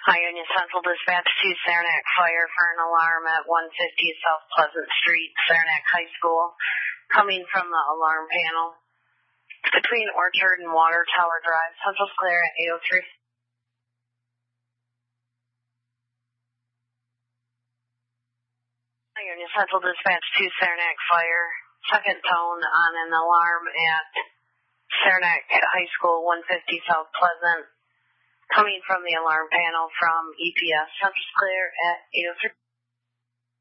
Ionia Central Dispatch to Saranac Fire for an alarm at 150 South Pleasant Street, Saranac High School, coming from the alarm panel. Between Orchard and Water Tower Drive, Central's clear at 803. Ionia Central Dispatch to Saranac Fire, second tone on an alarm at Saranac High School, 150 South Pleasant, coming from the alarm panel from EPS. Central's clear at 803.